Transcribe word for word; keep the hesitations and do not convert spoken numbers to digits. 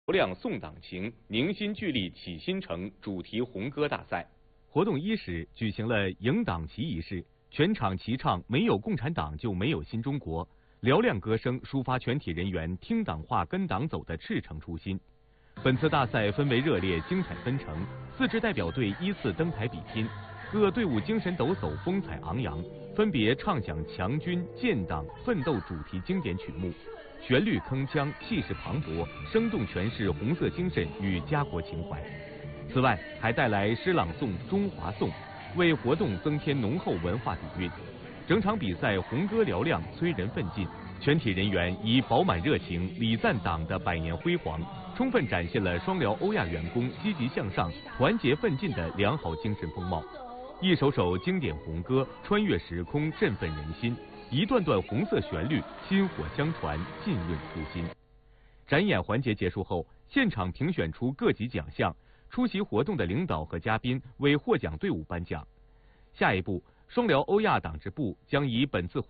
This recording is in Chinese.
亮颂党情，凝心聚力启新城主题红歌大赛。活动伊始，举行了迎党旗仪式，全场齐唱“没有共产党就没有新中国”，嘹亮歌声抒发全体人员听党话、跟党走的赤诚初心。本次大赛氛围热烈，精彩纷呈，四支代表队依次登台比拼，各队伍精神抖擞，风采昂扬，分别唱响强军、建党、奋斗主题经典曲目。旋律铿锵，气势磅礴，生动诠释红色精神与家国情怀。此外，还带来诗朗诵《中华颂》，为活动增添浓厚文化底蕴。整场比赛红歌嘹亮，催人奋进，全体人员以饱满热情礼赞党的百年辉煌，充分展现了双辽欧亚员工积极向上、团结奋进的良好精神风貌。一首首经典红歌穿越时空，振奋人心。一段段红色旋律薪火相传，浸润初心。展演环节结束后，现场评选出各级奖项，出席活动的领导和嘉宾为获奖队伍颁奖。下一步，双辽欧亚党支部将以本次活